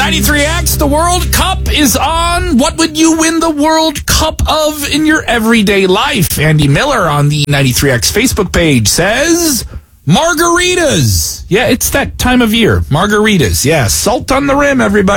93X, the World Cup is on. What would you win the World Cup of in your everyday life? Andy Miller on the 93X Facebook page says margaritas. Yeah, it's that time of year. Margaritas. Yeah, salt on the rim, everybody.